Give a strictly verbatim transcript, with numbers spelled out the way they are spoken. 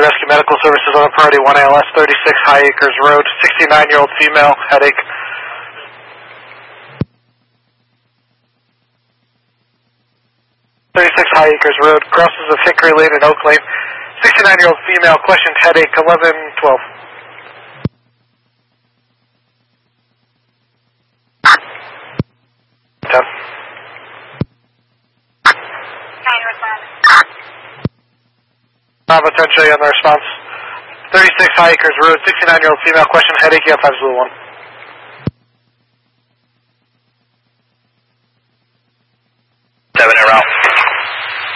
County Rescue Medical Services on a priority one A L S, thirty-six High Acres Road, sixty-nine-year-old female, headache. thirty-six High Acres Road, crosses of Hickory Lane and Oak Lane, sixty-nine-year-old female, questioned headache, eleven twelve. ten. Bravo ten, show you on the response. thirty-six High Acres Road, sixty-nine-year-old female, questioned headache, you have five zero one. seven in route.